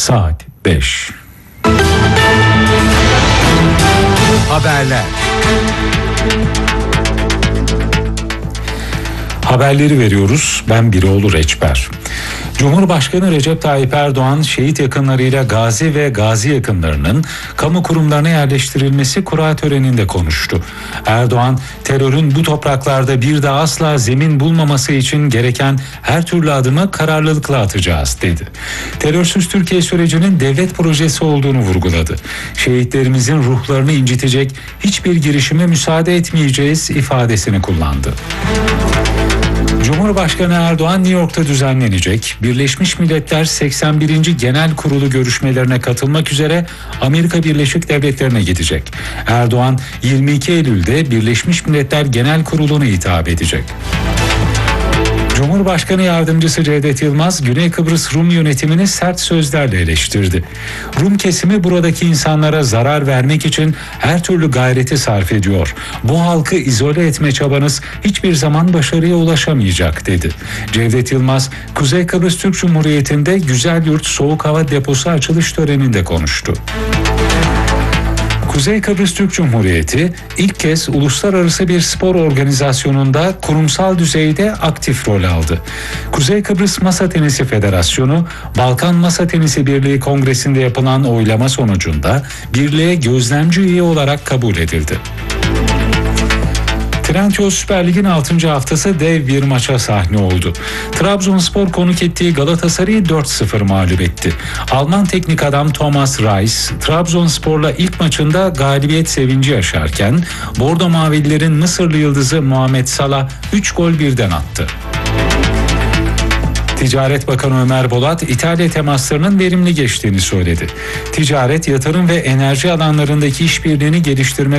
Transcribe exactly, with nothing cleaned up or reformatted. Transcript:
Saat beş. Haberler. Haberleri veriyoruz. Ben Biroğlu Reçber. Cumhurbaşkanı Recep Tayyip Erdoğan, şehit yakınlarıyla gazi ve gazi yakınlarının kamu kurumlarına yerleştirilmesi kura töreninde konuştu. Erdoğan, terörün bu topraklarda bir daha asla zemin bulmaması için gereken her türlü adımı kararlılıkla atacağız dedi. Terörsüz Türkiye sürecinin devlet projesi olduğunu vurguladı. Şehitlerimizin ruhlarını incitecek hiçbir girişime müsaade etmeyeceğiz ifadesini kullandı. Cumhurbaşkanı Erdoğan New York'ta düzenlenecek Birleşmiş Milletler seksen birinci Genel Kurulu görüşmelerine katılmak üzere Amerika Birleşik Devletleri'ne gidecek. Erdoğan yirmi iki Eylül'de Birleşmiş Milletler Genel Kurulu'na hitap edecek. Cumhurbaşkanı Yardımcısı Cevdet Yılmaz, Güney Kıbrıs Rum yönetimini sert sözlerle eleştirdi. Rum kesimi buradaki insanlara zarar vermek için her türlü gayreti sarf ediyor. Bu halkı izole etme çabanız hiçbir zaman başarıya ulaşamayacak dedi. Cevdet Yılmaz, Kuzey Kıbrıs Türk Cumhuriyeti'nde Güzelyurt Soğuk Hava Deposu açılış töreninde konuştu. Kuzey Kıbrıs Türk Cumhuriyeti ilk kez uluslararası bir spor organizasyonunda kurumsal düzeyde aktif rol aldı. Kuzey Kıbrıs Masa Tenisi Federasyonu, Balkan Masa Tenisi Birliği Kongresi'nde yapılan oylama sonucunda birliğe gözlemci üye olarak kabul edildi. Trendyol Süper Lig'in altıncı haftası dev bir maça sahne oldu. Trabzonspor konuk ettiği Galatasaray'ı dört sıfır mağlup etti. Alman teknik adam Thomas Reis, Trabzonspor'la ilk maçında galibiyet sevinci yaşarken, Bordo Mavililerin Mısırlı yıldızı Muhammed Salah üç gol birden attı. Ticaret Bakanı Ömer Bolat, İtalya temaslarının verimli geçtiğini söyledi. Ticaret, yatırım ve enerji alanlarındaki işbirliğini geliştirmek